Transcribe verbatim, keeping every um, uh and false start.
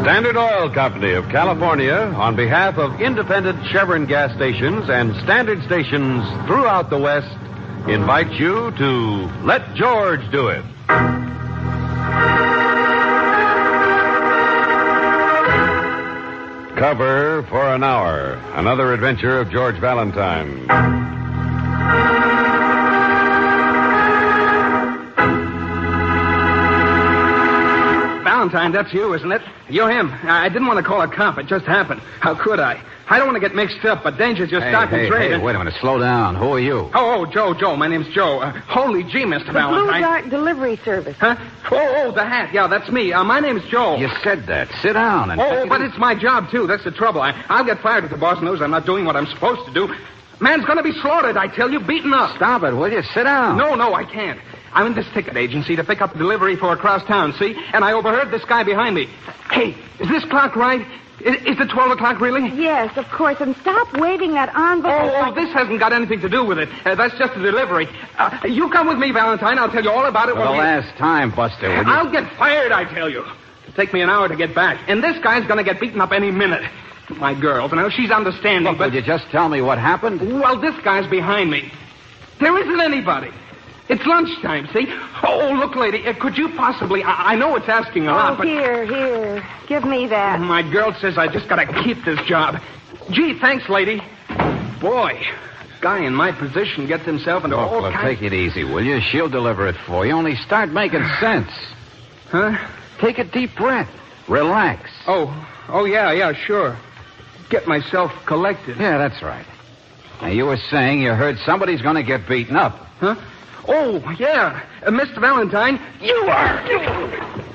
Standard Oil Company of California, on behalf of independent Chevron gas stations and Standard stations throughout the West, invites you to Let George Do It. Cover for an hour. Another adventure of George Valentine. Valentine, that's you, isn't it? You're him. I didn't want to call a cop. It just happened. How could I? I don't want to get mixed up, but danger's your Hey, stock hey, and trade. hey, and... wait a minute. Slow down. Who are you? Oh, oh, Joe, Joe. My name's Joe. Uh, holy gee, Mister The Valentine. Blue Dart Delivery Service. Huh? Oh, oh, the hat. Yeah, that's me. Uh, my name's Joe. You said that. Sit down and... Oh, take oh it but easy. it's my job, too. That's the trouble. I, I'll get fired if the boss knows I'm not doing what I'm supposed to do. Man's going to be slaughtered, I tell you, beaten up. Stop it, will you? Sit down. No, no, I can't. I'm in this ticket agency to pick up a delivery for across town, see? And I overheard this guy behind me. Hey, is this clock right? Is, is it twelve o'clock, really? Yes, of course. And stop waving that envelope. Oh, oh, like- this hasn't got anything to do with it. Uh, that's just a delivery. Uh, you come with me, Valentine. I'll tell you all about it. For the when we- last time, Buster, will you... I'll get fired, I tell you. It'll take me an hour to get back. And this guy's going to get beaten up any minute. My girl, now she's understanding, Look, but... will you just tell me what happened? Well, this guy's behind me. There isn't anybody. It's lunchtime, see? Oh, look, lady, uh, could you possibly... I, I know it's asking a Oh, lot, but... here, here. Give me that. My girl says I just got to keep this job. Gee, thanks, lady. Boy, a guy in my position gets himself into Look, all look, kinds... take it easy, will you? She'll deliver it for you. Only start making sense. Huh? Take a deep breath. Relax. Oh, oh, yeah, yeah, sure. Get myself collected. Yeah, that's right. Now, you were saying you heard somebody's going to get beaten up. Huh? Oh, yeah. Uh, Mister Valentine, you are...